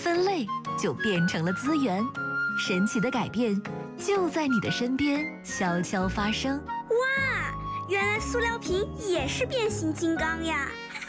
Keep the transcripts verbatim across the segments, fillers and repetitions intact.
分类就变成了资源。神奇的改变就在你的身边悄悄发生。 哇，原来塑料瓶也是变形金刚呀！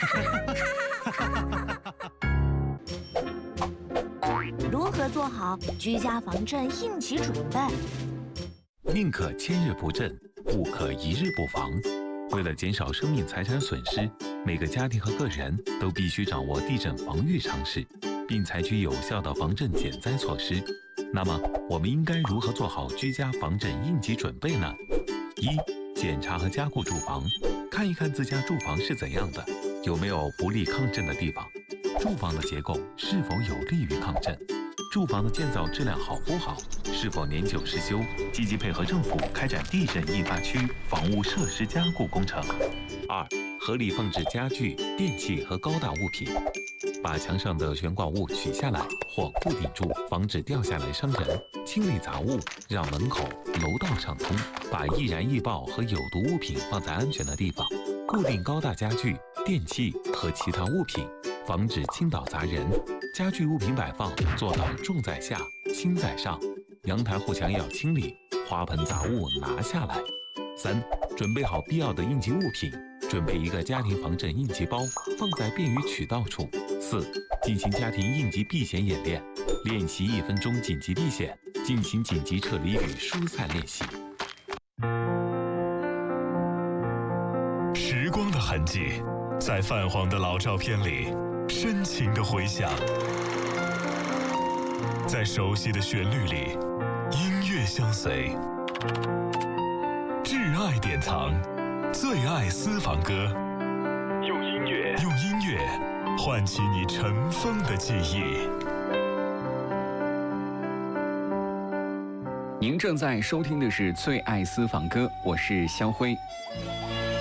如何做好居家防震应急准备？ 宁可千日不震，不可一日不防。为了减少生命财产损失，每个家庭和个人都必须掌握地震防御常识，并采取有效的防震减灾措施。那么，我们应该如何做好居家防震应急准备呢？一、检查和加固住房，看一看自家住房是怎样的，有没有不利抗震的地方，住房的结构是否有利于抗震，住房的建造质量好不好，是否年久失修，积极配合政府开展地震易发区房屋设施加固工程。二、合理放置家具、电器和高大物品，把墙上的悬挂物取下来或固定住，防止掉下来伤人。清理杂物，让门口、楼道畅通。把易燃易爆和有毒物品放在安全的地方。固定高大家具、电器和其他物品，防止倾倒砸人。家具物品摆放做到重在下，轻在上。阳台护墙要清理，花盆杂物拿下来。三、准备好必要的应急物品，准备一个家庭防震应急包，放在便于取到处。四、进行家庭应急避险演练，练习一分钟紧急避险，进行紧急撤离与疏散练习。 时光的痕迹，在泛黄的老照片里深情地回响，在熟悉的旋律里，音乐相随。挚爱典藏，最爱私房歌，用音乐，用音乐唤起你尘封的记忆。 您正在收听的是《最爱私房歌》，我是肖辉。